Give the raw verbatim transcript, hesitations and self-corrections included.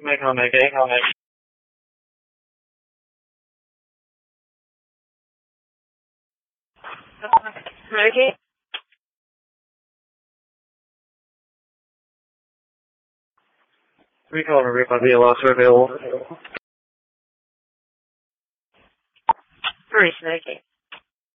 Make on make eight on eight. Okay. Recall and refund via loss are available. Very okay.